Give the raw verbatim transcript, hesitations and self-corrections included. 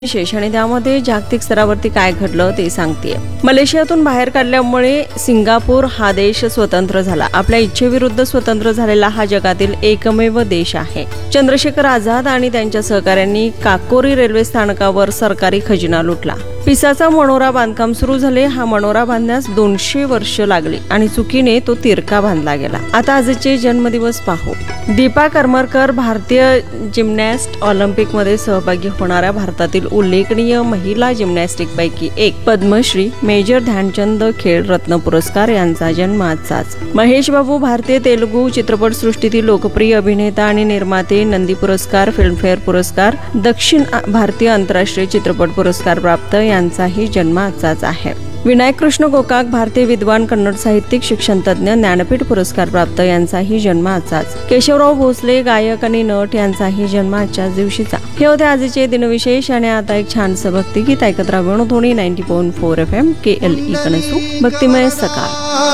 विशेष आणि त्यामध्ये जागतिक स्तरावरती काय घडलं ते सांगतेय। मलेशियातून बाहेर काढल्यामुळे सिंगापूर हा देश स्वतंत्र झाला। आपल्या इच्छेविरुद्ध स्वतंत्र झालेला हा जगातील एकमेव देश आहे। चंद्रशेखर आझाद आणि त्यांच्या सहकाऱ्यांनी काकोरी रेल्वे स्थानकावर सरकारी खजिना लुटला। पिसाचा मनोरा बांधकाम सुरू झाले। हा मनोरा बांधण्यास दोनशे वर्ष लागली आणि चुकीने तो तिरका बांधला गेला। आता आजचे जन्मदिवस पाहू। दीपा करमरकर भारतीय जिम्नॅस्ट ऑलिम्पिक मध्ये सहभागी होणाऱ्या भारतातील उल्लेखनीय महिला जिम्नॅस्टिक पैकी एक। पद्मश्री मेजर ध्यानचंद खेळ रत्न पुरस्कार यांचा जन्म आजचाच। महेश बाबू भारतीय तेलुगू चित्रपट सृष्टीतील लोकप्रिय अभिनेता आणि निर्माते। नंदी पुरस्कार, फिल्मफेअर पुरस्कार, दक्षिण भारतीय आंतरराष्ट्रीय चित्रपट पुरस्कार प्राप्त यांचाही जन्म आजचाच आहे। विनायक कृष्ण गोकाक भारतीय विद्वान, कन्नड साहित्यिक, शिक्षण तज्ञ, ज्ञानपीठ पुरस्कार प्राप्त यांचाही जन्म आजचाच। केशवराव भोसले गायक आणि नट यांचाही जन्म आजच्याच दिवशीचा। हे होते आजचे दिनविशेष आणि आता एक छानसं भक्तिगीत ऐकत राहा। वेणुध्वनी नव्वद पॉईंट चार एफ एम के एल ई कनसू भक्तिमय सकाळ।